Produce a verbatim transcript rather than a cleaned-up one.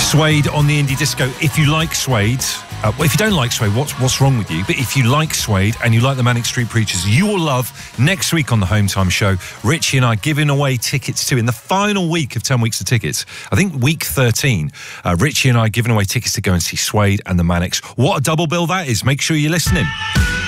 Suede on the Indie Disco. If you like Suede, uh, well, if you don't like Suede, what's, what's wrong with you? But if you like Suede and you like the Manic Street Preachers, you will love next week on the Home Time Show, Richie and I giving away tickets to, in the final week of ten weeks of tickets, I think week thirteen, uh, Richie and I giving away tickets to go and see Suede and the Manics. What a double bill that is. Make sure you're listening.